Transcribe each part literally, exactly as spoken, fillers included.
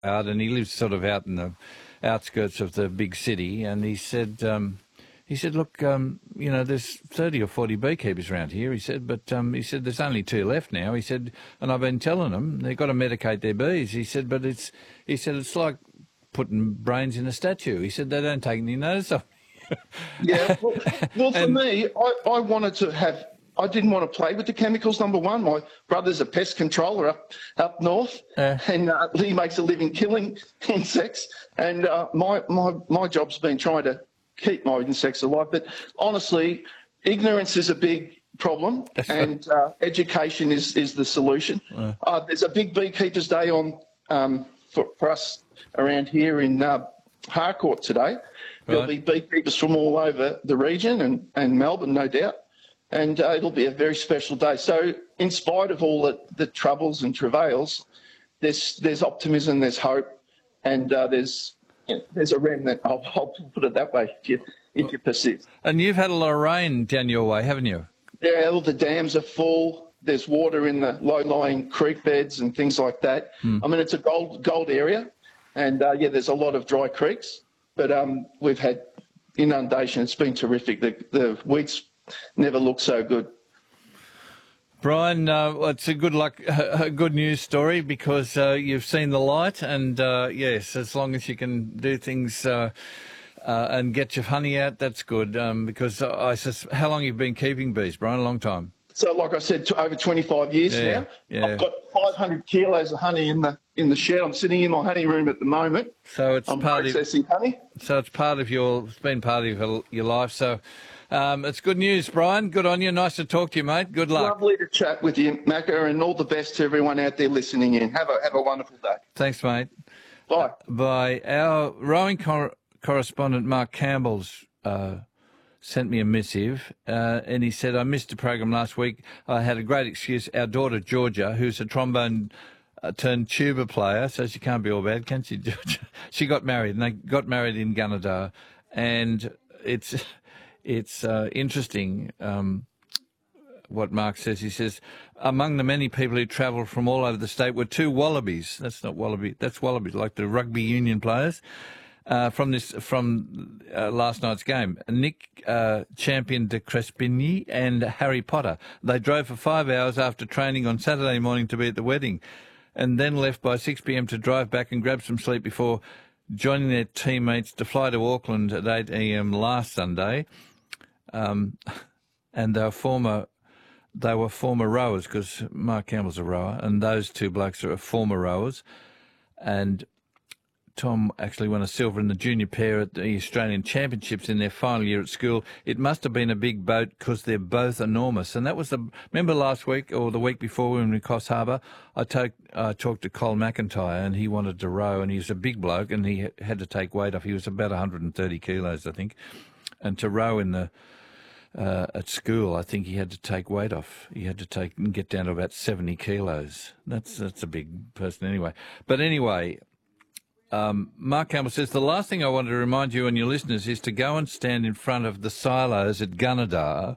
out, and he lives sort of out in the outskirts of the big city, and he said, um, he said, look, um, you know, there's thirty or forty beekeepers around here, he said, but um, he said, there's only two left now, he said, and I've been telling them they've got to medicate their bees, he said, but it's, he said, it's like putting brains in a statue. He said, they don't take any notice of me. Yeah, well, well for And- me, I, I wanted to have, I didn't want to play with the chemicals, number one. My brother's a pest controller up, up north, Uh. and uh, he makes a living killing insects, and uh, my, my, my job's been trying to keep my insects alive. But honestly, ignorance is a big problem, and uh, education is, is the solution. Uh. Uh, there's a big Beekeepers Day on um, for, for us around here in uh, Harcourt today. There'll Right. be beekeepers from all over the region and, and Melbourne, no doubt. And uh, it'll be a very special day. So in spite of all the, the troubles and travails, there's there's optimism, there's hope, and uh, there's you know, there's a remnant. I'll, I'll put it that way if you, if you persist. And you've had a lot of rain down your way, haven't you? Yeah, all the dams are full. There's water in the low-lying creek beds and things like that. Hmm. I mean, it's a gold gold area, and uh, yeah, there's a lot of dry creeks. But um, we've had inundation. It's been terrific. The, the wheat's never looked so good. Brian, uh, well, it's a good luck, a good news story because uh, you've seen the light, and uh, yes, as long as you can do things uh, uh, and get your honey out, that's good. Um, because I, sus- how long you've been keeping bees, Brian? A long time. So, like I said, t- over twenty-five years Yeah, now. yeah. I've got five hundred kilos of honey in the in the shed. I'm sitting in my honey room at the moment. So it's I'm part of processing honey. so it's part of your it's been part of your, your life. So um, it's good news, Brian. Good on you. Nice to talk to you, mate. Good luck. Lovely to chat with you, Macca, and all the best to everyone out there listening in. Have a have a wonderful day. Thanks, mate. Bye. By our rowing cor- correspondent Mark Campbell's uh, sent me a missive, uh, and he said, I missed the program last week. I had a great excuse. Our daughter, Georgia, who's a trombone uh, turned tuba player, so she can't be all bad, can she, Georgia? She got married, and they got married in Gunnedah, and it's it's uh, interesting um, what Mark says. He says, among the many people who travelled from all over the state were two wallabies. That's not wallaby, that's wallabies, like the rugby union players. Uh, from this, from uh, last night's game, Nick uh, Champion de Crespigny and Harry Potter. They drove for five hours after training on Saturday morning to be at the wedding, and then left by six p m to drive back and grab some sleep before joining their teammates to fly to Auckland at eight a m last Sunday. Um, and they were former, they were former rowers because Mark Campbell's a rower, and those two blokes are former rowers, and Tom actually won a silver in the junior pair at the Australian Championships in their final year at school. It must have been a big boat because they're both enormous. And that was the, remember last week or the week before when we were in Coffs Harbour, I, took, I talked to Cole McIntyre and he wanted to row, and he's a big bloke and he had to take weight off. He was about one hundred thirty kilos, I think. And to row in the, uh, at school, I think he had to take weight off. He had to take and get down to about seventy kilos. That's, that's a big person anyway. But anyway, Um, Mark Campbell says, the last thing I want to remind you and your listeners is to go and stand in front of the silos at Gunnedah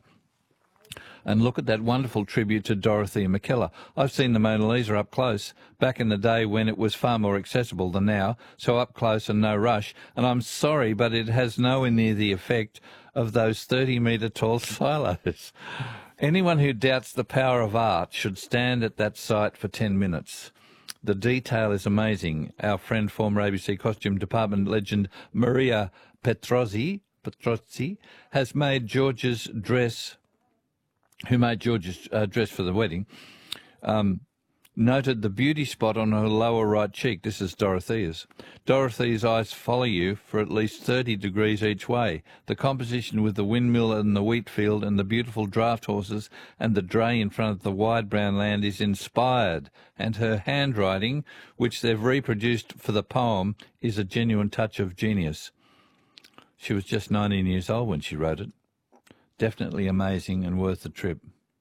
and look at that wonderful tribute to Dorothea McKellar. I've seen the Mona Lisa up close back in the day when it was far more accessible than now, so up close and no rush. And I'm sorry, but it has nowhere near the effect of those thirty metre tall silos. Anyone who doubts the power of art should stand at that site for ten minutes. The detail is amazing. Our friend, former A B C costume department legend Maria Petrozzi, Petrozzi has made George's dress, who made George's uh, dress for the wedding, um, noted the beauty spot on her lower right cheek. This is Dorothea's. Dorothea's eyes follow you for at least thirty degrees each way. The composition with the windmill and the wheat field and the beautiful draft horses and the dray in front of the wide brown land is inspired, and her handwriting, which they've reproduced for the poem, is a genuine touch of genius. She was just nineteen years old when she wrote it. Definitely amazing and worth the trip.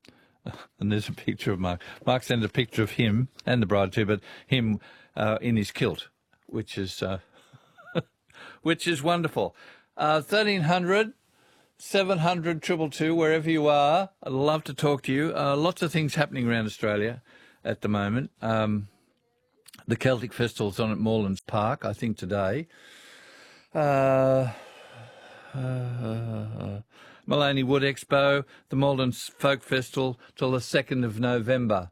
And there's a picture of Mark. Mark sent a picture of him and the bride too, but him uh, in his kilt, which is uh, which is wonderful. Uh, thirteen hundred, seven hundred, two two two, wherever you are. I'd love to talk to you. Uh, lots of things happening around Australia at the moment. Um, The Celtic Festival's on at Morelands Park, I think, today. Uh, uh, Mullaney Wood Expo, the Morelands Folk Festival, till the second of November.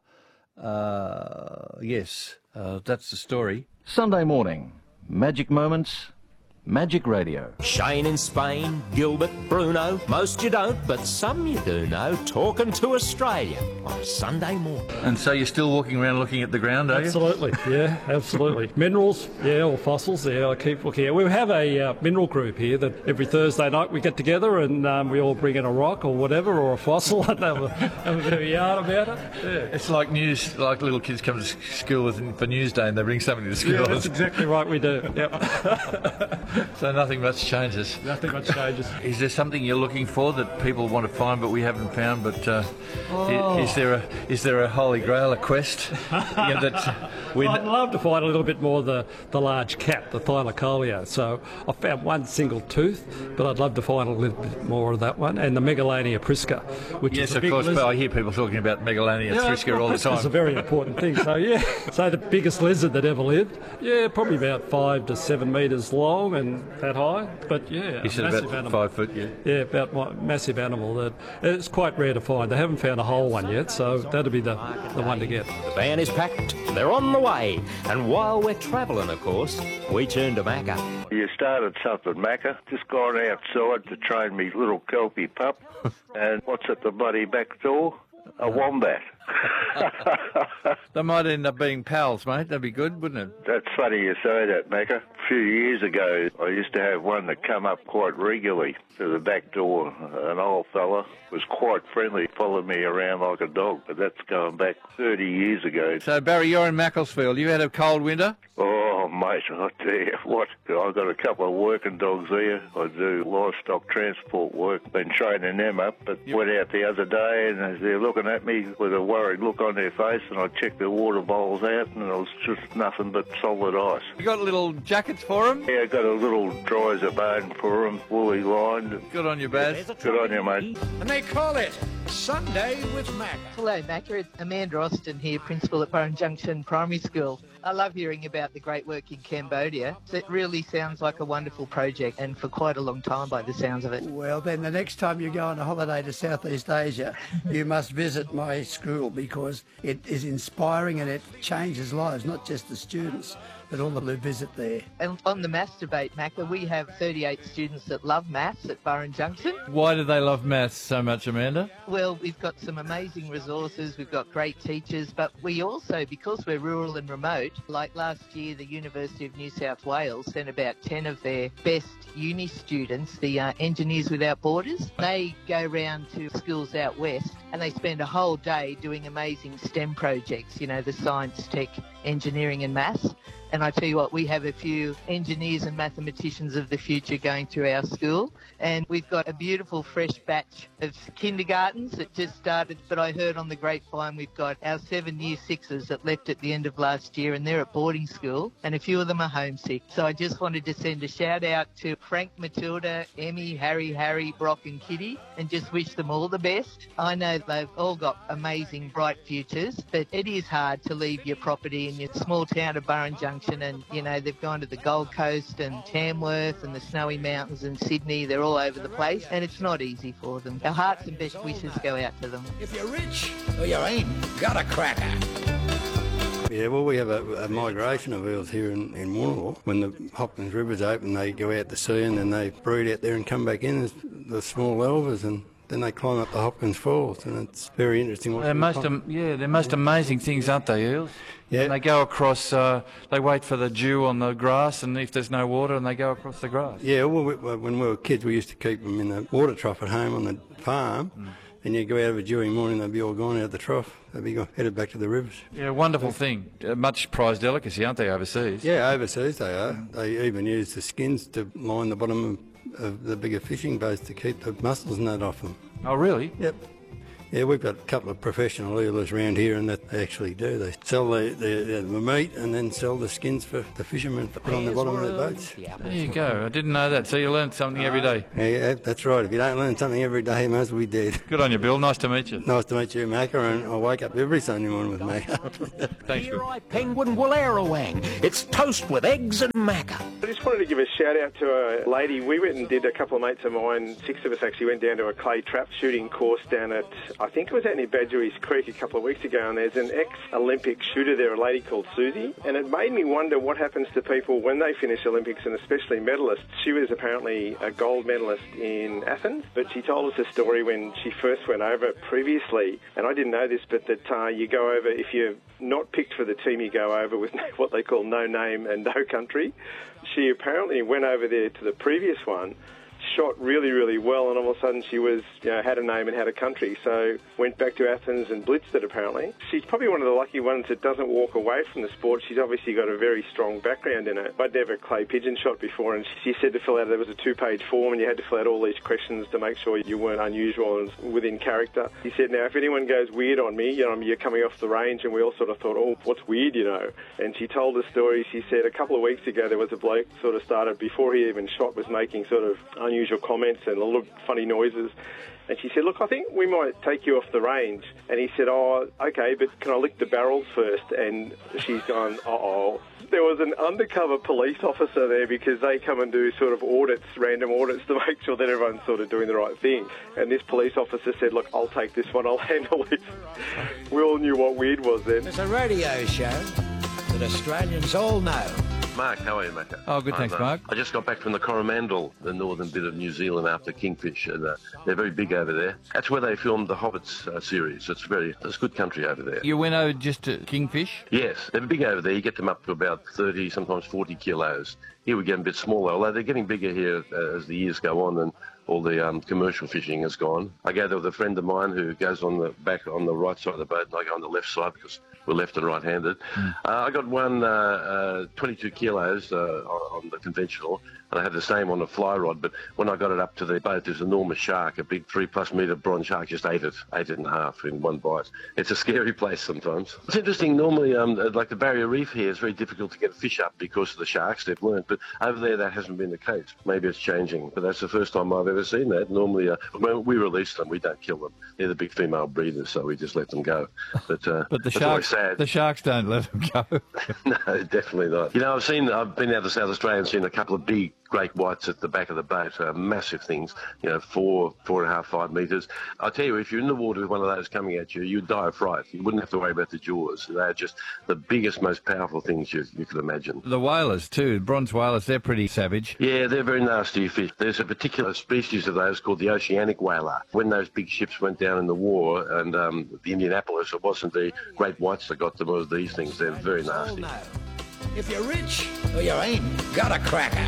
Uh, yes, uh, that's the story. Sunday morning, Magic Moments, Magic Radio. Shane in Spain, Gilbert, Bruno, most you don't, but some you do know, talking to Australia on a Sunday morning. And so you're still walking around looking at the ground, are you? Absolutely, yeah, absolutely. Minerals, yeah, or fossils, yeah, I keep looking at. We have a uh, mineral group here that every Thursday night we get together and um, we all bring in a rock or whatever, or a fossil, and have a, have a bit of a yarn about it. Yeah. It's like news, like little kids come to school with, for Newsday and they bring something to school. Yeah, that's exactly right, we do, yep. So nothing much changes. Nothing much changes. Is there something you're looking for that people want to find but we haven't found? But uh, oh. is, is there a is there a holy grail, a quest? Yeah, that we I'd love to find a little bit more of the, the large cat, the Thylacoleo. So I found one single tooth, but I'd love to find a little bit more of that one. And the Megalania prisca, which yes, is a of big course. lizard. But I hear people talking about Megalania Yeah, prisca well, all the time. It's a very important thing. So yeah, so the biggest lizard that ever lived. Yeah, probably about five to seven metres long and that high. But yeah, you said massive about animal. five foot. Yeah. Yeah, about my massive animal. That it's quite rare to find. They haven't found a whole one yet, so that'll be the the one to get. The van is packed, they're on the way, and while we're travelling, of course, we turn to Macca. You started something, Macca. Just gone outside to train me little kelpie pup, and what's at the bloody back door? A wombat. They might end up being pals, mate. That'd be good, wouldn't it? That's funny you say that, Macca. A few years ago, I used to have one that come up quite regularly to the back door. An old fella was quite friendly, followed me around like a dog, but that's going back thirty years ago. So, Barry, you're in Macclesfield. You had a cold winter? Oh, mate, I tell you what, I've got a couple of working dogs there. I do livestock transport work, been training them up, but yep. Went out the other day and they're looking at me with a worried look on their face, and I checked their water bowls out and it was just nothing but solid ice. You got little jackets for them? Yeah, I got a little dry as a bone for them, woolly lined. Good on you, Baz. Good on you, mate. And they call it Sunday with Macca. Hello, Macca. It's Amanda Austin here, Principal at Burren Junction Primary School. I love hearing about the great work in Cambodia. It really sounds like a wonderful project, and for quite a long time by the sounds of it. Well, then the next time you go on a holiday to Southeast Asia, you must visit my school, because it is inspiring and it changes lives, not just the students, but all that who visit there. And on the maths debate, Macca, we have thirty-eight students that love maths at Burren Junction. Why do they love maths so much, Amanda? Well, we've got some amazing resources, we've got great teachers, but we also, because we're rural and remote, like last year, the University of New South Wales sent about ten of their best uni students, the uh, Engineers Without Borders. They go round to schools out west and they spend a whole day doing amazing STEM projects, you know, the science, tech, engineering and maths. And I tell you what, we have a few engineers and mathematicians of the future going through our school. And we've got a beautiful fresh batch of kindergartens that just started. But I heard on the grapevine we've got our seven year sixes that left at the end of last year, and they're at boarding school. And a few of them are homesick. So I just wanted to send a shout out to Frank, Matilda, Emmy, Harry, Harry, Brock and Kitty, and just wish them all the best. I know they've all got amazing, bright futures, but it is hard to leave your property in your small town of Burren Junction. And, you know, they've gone to the Gold Coast and Tamworth and the Snowy Mountains and Sydney. They're all over the place, and it's not easy for them. Our hearts and best wishes go out to them. If you're rich or you ain't got a cracker. Yeah, well, we have a, a migration of eels here in, in Warrnambool. When the Hopkins River's open, they go out to sea and then they breed out there and come back in as the small elvers, and then they climb up the Hopkins Falls, and it's very interesting. They're most, am- yeah, they're most amazing things, aren't they, eels? Yeah. And they go across, uh, they wait for the dew on the grass, and if there's no water, and they go across the grass. Yeah, well, we, when we were kids, we used to keep them in the water trough at home on the farm, mm. and you'd go out of a dewy morning, they'd be all gone out of the trough. They'd be headed back to the rivers. Yeah, wonderful yeah. thing. A much prized delicacy, aren't they, overseas? Yeah, overseas they are. They even use the skins to line the bottom of, of the bigger fishing boats to keep the mussels and that off them. Oh, really? Yep. Yeah, we've got a couple of professional eelers around here, and that they actually do. They sell the, the, the meat and then sell the skins for the fishermen to put on the bottom of their boats. There you go. I didn't know that. So you learn something every day. Yeah, that's right. If you don't learn something every day, you might as well be dead. Good on you, Bill. Nice to meet you. Nice to meet you, Macca, and I wake up every Sunday morning with Macca. Thanks, Bill. Here Penguin Wallerawang. It's toast with eggs and macca. I just wanted to give a shout out to a lady. We went and did, a couple of mates of mine, six of us actually went down to a clay trap shooting course down at, I think it was out near Badgerys Creek a couple of weeks ago, and there's an ex-Olympic shooter there, a lady called Susie, and it made me wonder what happens to people when they finish Olympics, and especially medalists. She was apparently a gold medalist in Athens, but she told us a story when she first went over previously, and I didn't know this, but that uh, you go over, if you're not picked for the team, you go over with what they call no name and no country. She apparently went over there to the previous one, shot really, really well, and all of a sudden she was, you know, had a name and had a country, so went back to Athens and blitzed it, apparently. She's probably one of the lucky ones that doesn't walk away from the sport. She's obviously got a very strong background in it. I'd never clay pigeon shot before, and she said to fill out, there was a two-page form, and you had to fill out all these questions to make sure you weren't unusual and within character. She said, now, if anyone goes weird on me, you know, you're coming off the range, and we all sort of thought, oh, what's weird, you know? And she told the story. She said a couple of weeks ago there was a bloke sort of started, before he even shot, was making sort of unusual comments and a little funny noises. And she said, look, I think we might take you off the range. And he said, oh, okay, but can I lick the barrels first? And she's gone, uh-oh. There was an undercover police officer there because they come and do sort of audits, random audits, to make sure that everyone's sort of doing the right thing. And this police officer said, look, I'll take this one, I'll handle it. We all knew what weird was then. There's a radio show that Australians all know. Mark, how are you, Macca? Oh, good, thanks, I'm, uh, Mark. I just got back from the Coromandel, the northern bit of New Zealand, after Kingfish, and uh, they're very big over there. That's where they filmed the Hobbits uh, series. It's very, it's good country over there. You went over just to Kingfish? Yes, they're big over there. You get them up to about thirty, sometimes forty kilos. Here we get them a bit smaller, although they're getting bigger here uh, as the years go on, and all the um, commercial fishing has gone. I go there with a friend of mine who goes on the back on the right side of the boat, and I go on the left side because we're left and right-handed. Mm. Uh, I got one uh, uh, twenty-two kilos uh, on, on the conventional, and I had the same on the fly rod, but when I got it up to the boat, there's an enormous shark, a big three-plus metre bronze shark, just ate it, ate it in half in one bite. It's a scary place sometimes. It's interesting, normally, um, like the Barrier Reef here, is very difficult to get fish up because of the sharks, they've learned, but over there that hasn't been the case. Maybe it's changing, but that's the first time I've ever seen that. Normally, uh, when we release them, we don't kill them. They're the big female breeders, so we just let them go. But, uh, but the sharks, sad. the sharks don't let them go. No, definitely not. You know, I've seen, I've been out to South Australia and seen a couple of big great whites at the back of the boat, uh, massive things, you know, four, four and a half, five metres. I tell you, if you're in the water with one of those coming at you, you'd die of fright. You wouldn't have to worry about the jaws. They're just the biggest, most powerful things you, you could imagine. The whalers too, bronze whalers, they're pretty savage. Yeah, they're very nasty fish. There's a particular species of those called the oceanic whaler. When those big ships went down in the war, and um, the Indianapolis, it wasn't the great whites that got them, it was these things. They're very nasty. If you're rich or you ain't got a cracker.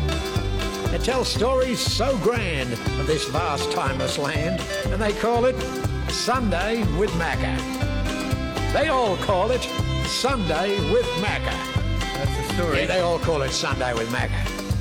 They tell stories so grand of this vast, timeless land, and they call it Sunday with Macca. They all call it Sunday with Macca. That's the story. Yeah, they all call it Sunday with Macca.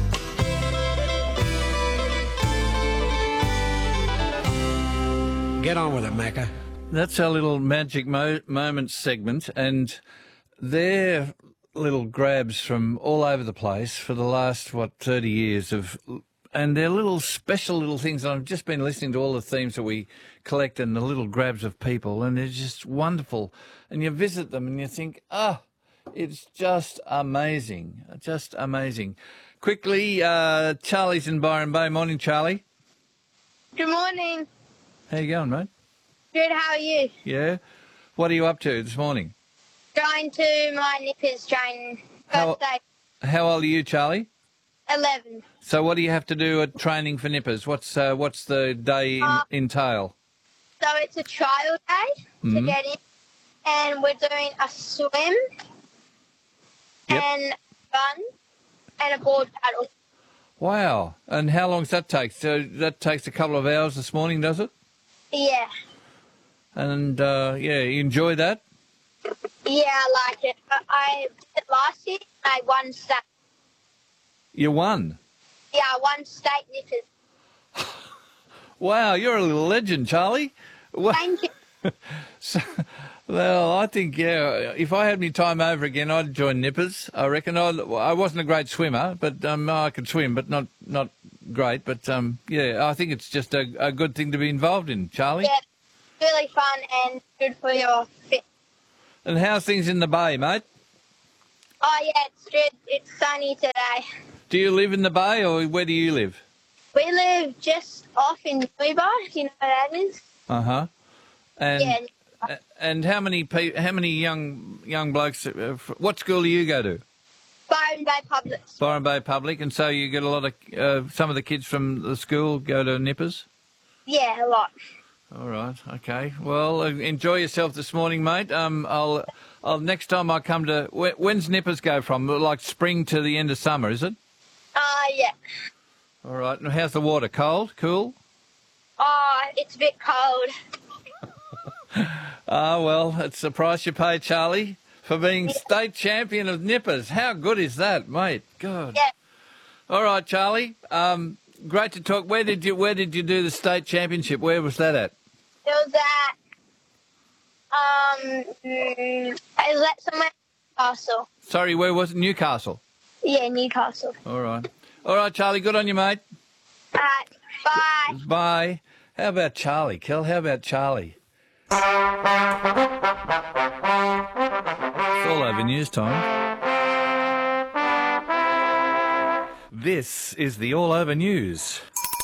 Get on with it, Macca. That's our little magic mo- moments segment, and they're little grabs from all over the place for the last, what, thirty years of, and they're little special little things. And I've just been listening to all the themes that we collect and the little grabs of people, and they're just wonderful. And you visit them and you think, ah, oh, it's just amazing, just amazing. Quickly, uh, Charlie's in Byron Bay. Morning, Charlie. Good morning. How you going, mate? Good, how are you? Yeah. What are you up to this morning? Going to my nippers training. How, First day. How old are you, Charlie? Eleven. So what do you have to do at training for nippers? What's uh, what's the day in, uh, entail? So it's a trial day mm-hmm. to get in, and we're doing a swim yep. and run and a board paddle. Wow. And how long does that take? So that takes a couple of hours this morning, does it? Yeah. And, uh, yeah, you enjoy that? Yeah, I like it. I did it last year, and I won state. You won? Yeah, I won state nippers. Wow, you're a little legend, Charlie. Well, Thank you. So, well, I think, yeah, if I had my time over again, I'd join Nippers. I reckon. I, I wasn't a great swimmer, but um, I could swim, but not not great. But, um, yeah, I think it's just a, a good thing to be involved in, Charlie. Yeah, really fun and good for your fit. And how's things in the bay, mate? Oh, yeah, it's good. It's sunny today. Do you live in the bay, or where do you live? We live just off in Newbar, if you know where that is. Uh-huh. And, Yeah. And how many pe- how many young young blokes, uh, f- what school do you go to? Byron Bay Public. Byron Bay Public, and so you get a lot of, uh, some of the kids from the school go to Nippers? Yeah, a lot. All right, okay. Well, uh, enjoy yourself this morning, mate. Um, I'll, I'll next time I come to, wh- when's Nippers go from? Like spring to the end of summer, is it? Uh, yeah. All right, and how's the water? Cold? Cool? Oh, it's a bit cold. Ah, well, it's the price you pay, Charlie, for being state champion of Nippers. How good is that, mate? God. Yeah. All right, Charlie. Um, great to talk. Where did you Where did you do the state championship? Where was that at? It was at, um, mm, is that somewhere? Newcastle. Sorry, where was it? Newcastle. Yeah, Newcastle. All right. All right, Charlie. Good on you, mate. All right, bye. Bye. How about Charlie, Kel? How about Charlie? It's all over news time. This is the All Over News.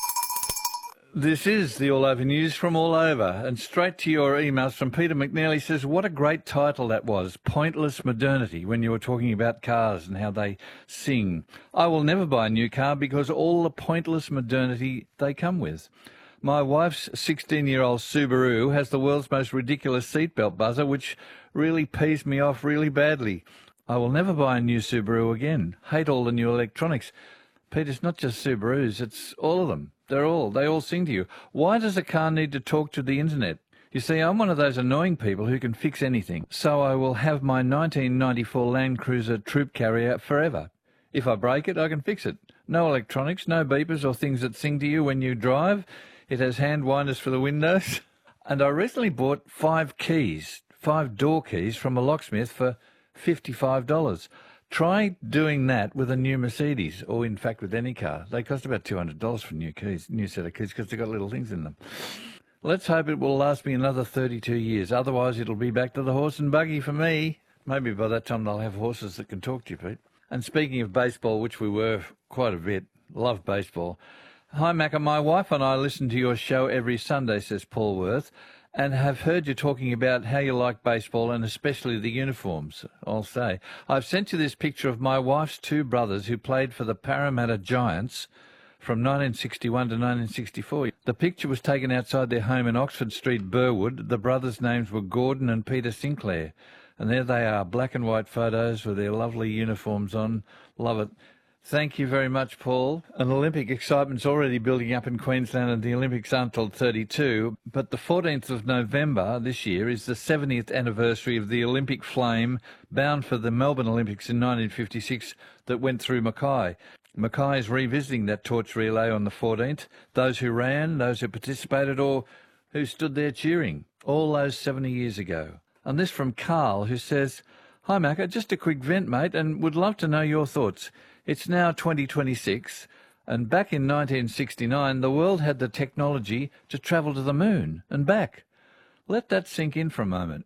This is the All Over News from All Over, and straight to your emails from Peter McNeely. Says, what a great title that was, Pointless Modernity, when you were talking about cars and how they sing. I will never buy a new car because all the pointless modernity they come with. My wife's sixteen-year-old Subaru has the world's most ridiculous seatbelt buzzer, which really pees me off really badly. I will never buy a new Subaru again. Hate all the new electronics. Pete, it's not just Subarus, it's all of them. They're all, they all sing to you. Why does a car need to talk to the internet? You see, I'm one of those annoying people who can fix anything, so I will have my nineteen ninety-four Land Cruiser Troop Carrier forever. If I break it, I can fix it. No electronics, no beepers or things that sing to you when you drive. It has hand winders for the windows. And I recently bought five keys, five door keys from a locksmith for fifty-five dollars. Try doing that with a new Mercedes, or in fact with any car. They cost about two hundred dollars for new keys, new set of keys, because they've got little things in them. Let's hope it will last me another thirty-two years. Otherwise, it'll be back to the horse and buggy for me. Maybe by that time they'll have horses that can talk to you, Pete. And speaking of baseball, which we were quite a bit, love baseball. Hi, Macca. My wife and I listen to your show every Sunday, says Paul Worth, and have heard you talking about how you like baseball and especially the uniforms, I'll say. I've sent you this picture of my wife's two brothers who played for the Parramatta Giants from nineteen sixty-one to nineteen sixty-four. The picture was taken outside their home in Oxford Street, Burwood. The brothers' names were Gordon and Peter Sinclair. And there they are, black and white photos with their lovely uniforms on. Love it. Thank you very much, Paul. An Olympic excitement's already building up in Queensland, and the Olympics aren't till thirty-two. But the fourteenth of November this year is the seventieth anniversary of the Olympic flame bound for the Melbourne Olympics in nineteen fifty-six that went through Mackay. Mackay is revisiting that torch relay on the fourteenth. Those who ran, those who participated, or who stood there cheering, all those seventy years ago. And this from Carl, who says, "Hi, Macca, just a quick vent, mate, and would love to know your thoughts. It's now twenty twenty-six, and back in nineteen sixty-nine, the world had the technology to travel to the moon and back. Let that sink in for a moment.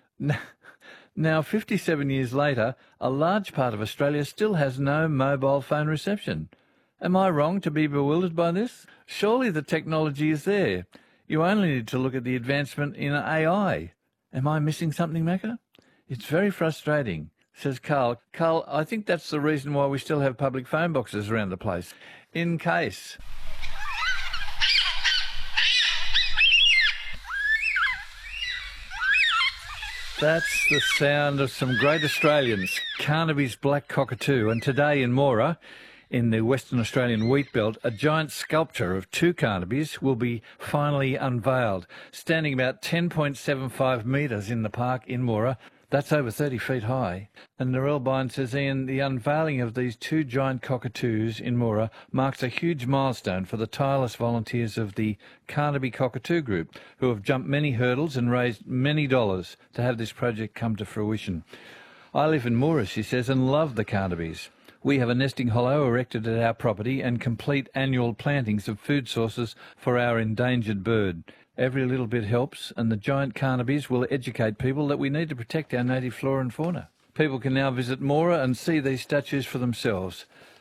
Now, fifty-seven years later, a large part of Australia still has no mobile phone reception. Am I wrong to be bewildered by this? Surely the technology is there. You only need to look at the advancement in A I. Am I missing something, Macca? It's very frustrating," says Carl. Carl, I think that's the reason why we still have public phone boxes around the place. In case. That's the sound of some great Australians, Carnaby's Black Cockatoo. And today in Mora, in the Western Australian wheat belt, a giant sculpture of two Carnabys will be finally unveiled. Standing about ten point seven five metres in the park in Mora, That's over thirty feet high. And Narelle Byrne says, Ian, the unveiling of these two giant cockatoos in Moora marks a huge milestone for the tireless volunteers of the Carnaby Cockatoo Group, who have jumped many hurdles and raised many dollars to have this project come to fruition. I live in Moora, she says, and love the Carnabys. We have a nesting hollow erected at our property and complete annual plantings of food sources for our endangered bird. Every little bit helps, and the giant Carnabys will educate people that we need to protect our native flora and fauna. People can now visit Moora and see these statues for themselves.